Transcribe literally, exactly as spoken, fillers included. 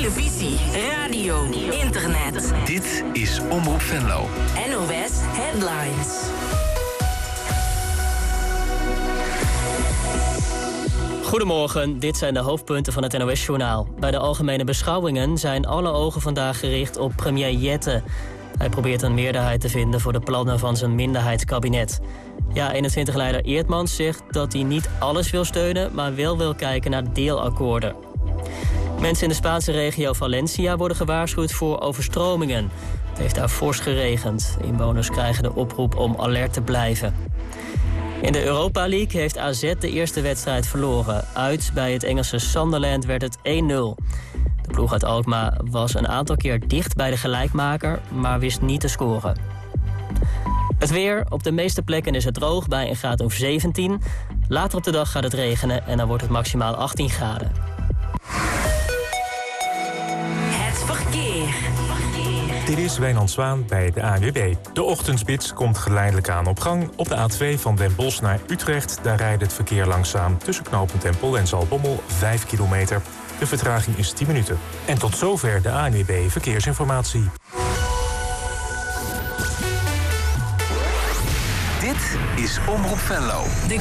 televisie, radio, internet. Dit is Omroep Venlo. N O S Headlines. Goedemorgen, dit zijn de hoofdpunten van het N O S-journaal. Bij de algemene beschouwingen zijn alle ogen vandaag gericht op premier Jette. Hij probeert een meerderheid te vinden voor de plannen van zijn minderheidskabinet. Ja, eenentwintig-leider Eertmans zegt dat hij niet alles wil steunen, maar wel wil kijken naar deelakkoorden. Mensen in de Spaanse regio Valencia worden gewaarschuwd voor overstromingen. Het heeft daar fors geregend. Inwoners krijgen de oproep om alert te blijven. In de Europa League heeft A Z de eerste wedstrijd verloren. Uit bij het Engelse Sunderland werd het één nul. De ploeg uit Alkmaar was een aantal keer dicht bij de gelijkmaker, maar wist niet te scoren. Het weer. Op de meeste plekken is het droog bij een graad of zeventien. Later op de dag gaat het regenen en dan wordt het maximaal achttien graden. Het verkeer. Dit is Wijnand Zwaan bij de A N W B. De ochtendspits komt geleidelijk aan op gang. Op de A twee van Den Bosch naar Utrecht. Daar rijdt het verkeer langzaam tussen knooppunt Empel en Zaltbommel vijf kilometer. De vertraging is tien minuten. En tot zover de A N W B Verkeersinformatie. Dit is Omroep Venlo.